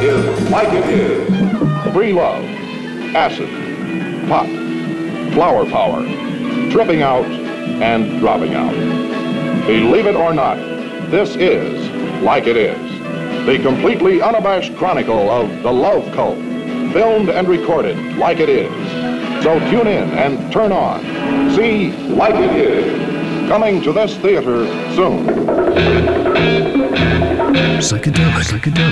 is Like It Is. Free love, acid, pot, flower power, tripping out and dropping out. Believe it or not, this is Like It Is, the completely unabashed chronicle of the love cult, filmed and recorded like it is. So tune in and turn on. See Like It Is, coming to this theater soon. Psychedelic.